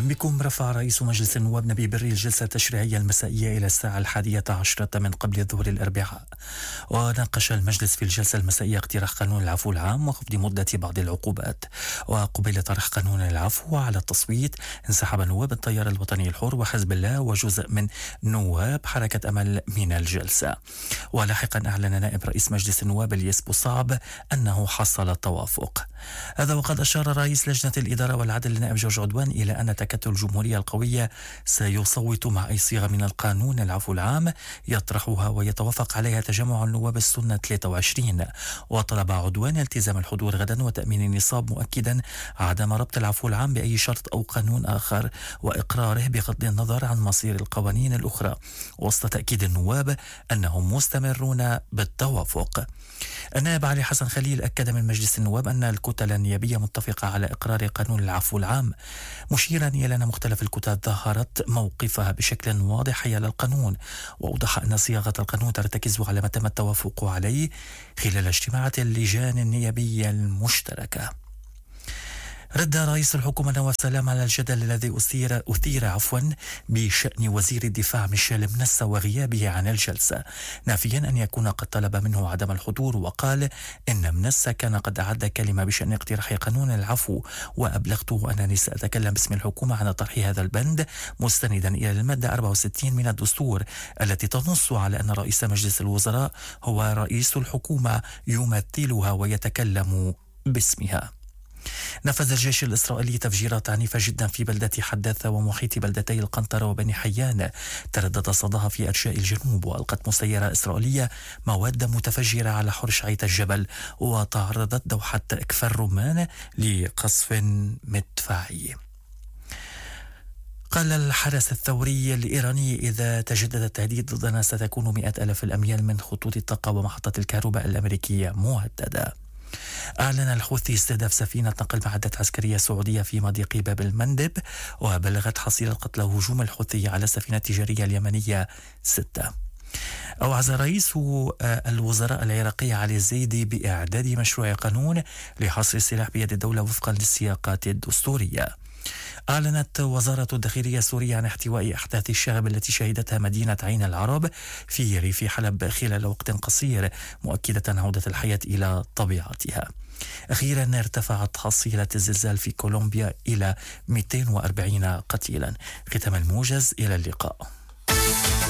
أهلا بكم. رفع رئيس مجلس النواب نبيه بري الجلسة التشريعية المسائية إلى الساعة 11:10 من قبل الظهر الأربعاء. وناقش المجلس في الجلسة المسائية اقتراح قانون العفو العام وخفض مدة بعض العقوبات. وقبيل طرح قانون العفو على التصويت انسحب نواب التيار الوطني الحر وحزب الله وجزء من نواب حركة أمل من الجلسة. ولاحقا أعلن نائب رئيس مجلس النواب الياس بوصعب أنه حصل التوافق. هذا وقد أشار رئيس لجنة الإدارة والعدل النائب جورج عدوان إلى أن تكتل الجمهورية القوية سيصوت مع أي صيغة من القانون العفو العام يطرحها ويتوافق عليها تجمع النواب السنة 23. وطلب عدوان التزام الحضور غدا وتأمين النصاب، مؤكدا عدم ربط العفو العام بأي شرط أو قانون آخر وإقراره بغض النظر عن مصير القوانين الأخرى، وسط تأكيد النواب أنهم مستمرون بالتوافق. النائب علي حسن خليل أكد من مجلس النواب أن الكتل النيابية متفقة على إقرار قانون العفو العام، مشيرا إلى أن مختلف الكتل ظهرت موقفها بشكل واضح حيال القانون، وأوضح أن صياغة القانون ترتكز على ما تم التوافق عليه خلال اجتماعات اللجان النيابية المشتركة. رد رئيس الحكومة نواف سلام على الجدل الذي أثير بشأن وزير الدفاع ميشيل منسا وغيابه عن الجلسة، نافيا أن يكون قد طلب منه عدم الحضور، وقال إن منسا كان قد أعد كلمة بشأن اقتراح قانون العفو، وأبلغته أنني سأتكلم باسم الحكومة عن طرح هذا البند، مستندا إلى المادة 64 من الدستور التي تنص على أن رئيس مجلس الوزراء هو رئيس الحكومة يمثلها ويتكلم باسمها. نفذ الجيش الإسرائيلي تفجيرات عنيفة جدا في بلدة حداثة ومحيط بلدتي القنطرة وبني حيان تردد صداها في أرجاء الجنوب، وألقت مسيرة إسرائيلية مواد متفجرة على حرش عيت الجبل، وتعرضت دوحة كفر رمان لقصف مدفعي. قال الحرس الثوري الإيراني إذا تجدد التهديد ضدنا ستكون 100,000 الأميال من خطوط الطاقة ومحطة الكهرباء الأمريكية مهددة. أعلن الحوثي استهداف سفينة نقل معدات عسكرية سعودية في مضيق باب المندب، وبلغت حصيلة قتلى هجوم الحوثي على السفينة التجارية اليمنية 6. أوعز رئيس الوزراء العراقي علي الزيدي بإعداد مشروع قانون لحصر السلاح بيد الدولة وفقا للسياقات الدستورية. أعلنت وزارة الداخلية السورية عن احتواء أحداث الشغب التي شهدتها مدينة عين العرب في ريف حلب خلال وقت قصير، مؤكدة عودة الحياة إلى طبيعتها. أخيرا ارتفعت حصيلة الزلزال في كولومبيا إلى 240 قتيلا. ختم الموجز، إلى اللقاء.